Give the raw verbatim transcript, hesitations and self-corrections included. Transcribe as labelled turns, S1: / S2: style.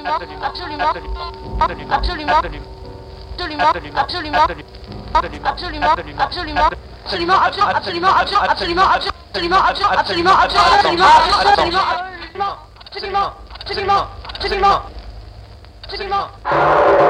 S1: absolument, absolument, absolument, absolument, absolument, absolument, absolument, absolument, absolument, absolument, absolument, absolument, absolument, absolument, absolument, absolument, absolument, absolument, absolument, absolument.